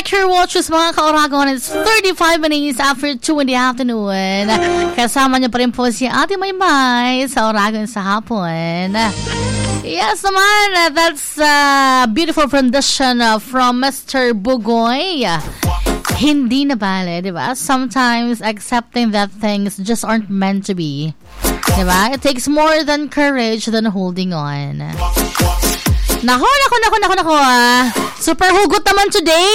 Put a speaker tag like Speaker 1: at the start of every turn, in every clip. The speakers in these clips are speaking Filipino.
Speaker 1: Check your watches mga ka-Oragon. It's 35 minutes after 2 in the afternoon. Kasama niyo pa rin po si Ate Maymay sa Oragon sa hapon. Yes naman, that's a beautiful rendition from Mr. Bugoy. Hindi na bale, di ba? Sometimes accepting that things just aren't meant to be. Di ba? It takes more than courage than holding on. Nako. Super hugot naman today.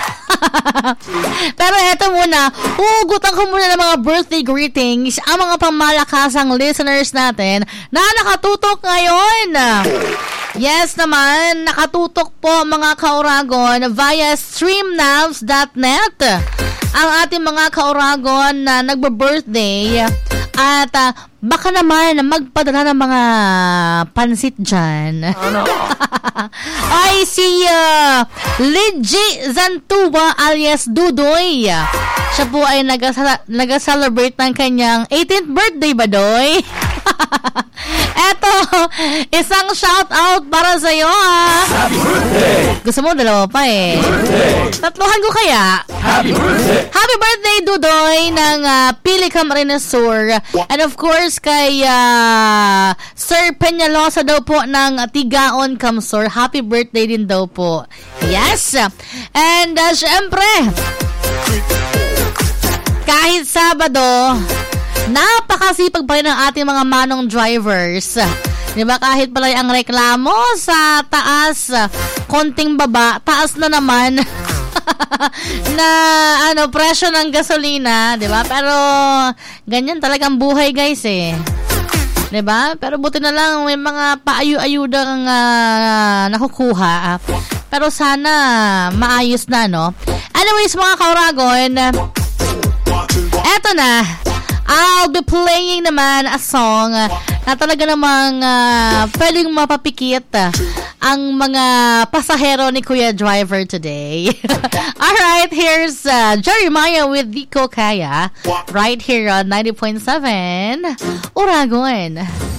Speaker 1: Pero eto muna, hugutan ko muna ng mga birthday greetings ang mga pamalakasang listeners natin na nakatutok ngayon. Yes naman, nakatutok po mga ka-Oragon via streamnavs.net ang ating mga ka-Oragon na nagbe-birthday. At baka naman magpadala ng mga pansit dyan. Ay, si Lidji Zantua alias Dudoy. Siya po ay nag-celebrate ng kanyang 18th birthday ba, Doy? Eto, isang shout out para sa'yo,
Speaker 2: Happy birthday!
Speaker 1: Gusto mo, dalawa pa eh. Tatluhan ko kaya.
Speaker 2: Happy birthday!
Speaker 1: Happy birthday, Dudoy, ng Pili Camarines Sur. And of course, kay Sir Peñalosa daw po ng Tigaon Camsor. Happy birthday din daw po. Yes! And syempre, kahit Sabado, napakasipag pa rin ng ating mga manong drivers. Diba, kahit pala ang reklamo sa taas, konting baba, taas na naman na presyo ng gasolina, diba? Pero ganyan talagang buhay, guys eh. Diba? Pero buti na lang may mga paayu-ayudang nakukuha. Pero sana maayos na, no? Anyways, mga ka-Oragon, eto na. I'll be playing naman a song na talaga namang pwedeng mapapikit ang mga pasahero ni Kuya Driver today. Alright, here's Jeremiah with Vico Kaya right here on 90.7 Oragon.